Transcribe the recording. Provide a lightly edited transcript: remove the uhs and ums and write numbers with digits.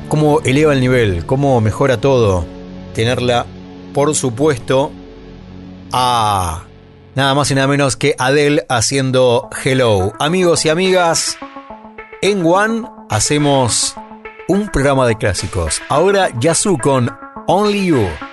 cómo eleva el nivel, cómo mejora todo. Tenerla, por supuesto, a nada más y nada menos que Adele haciendo Hello. Amigos y amigas, en One hacemos un programa de clásicos. Ahora Yazoo con Only You.